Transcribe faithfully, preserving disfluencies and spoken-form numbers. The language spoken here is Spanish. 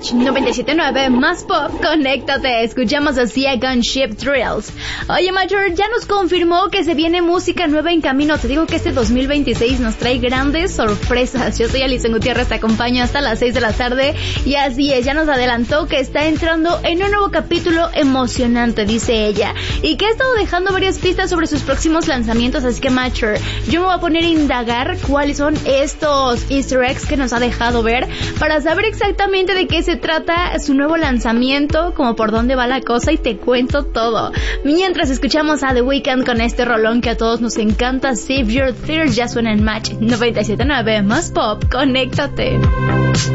Match noventa y siete punto nueve más pop, conéctate. Escuchamos así a Gunship Thrills. Oye, Major, ya nos confirmó que se viene música nueva en camino. Te digo que este dos mil veintiséis nos trae grandes sorpresas. Yo soy Alison Gutiérrez, te acompaño hasta las seis de la tarde. Y así es, ya nos adelantó que está entrando en un nuevo capítulo emocionante, dice ella. Y que ha estado dejando varias pistas sobre sus próximos lanzamientos. Así que, Major, yo me voy a poner a indagar cuáles son estos easter eggs que nos ha dejado ver para saber exactamente de qué se trata su nuevo lanzamiento, como por dónde va la cosa, y te cuento todo. Mientras escuchamos a The Weeknd con este rolón que a todos nos encanta, Save Your Tears, ya suena en Match noventa y siete punto nueve más pop, conéctate.